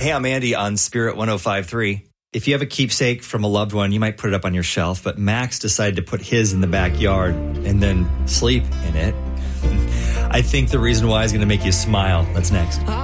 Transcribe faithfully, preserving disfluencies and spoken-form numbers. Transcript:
Hey, I'm Andy on Spirit one oh five point three. If you have a keepsake from a loved one, you might put it up on your shelf, but Max decided to put his in the backyard and then sleep in it. I think the reason why is going to make you smile. That's next.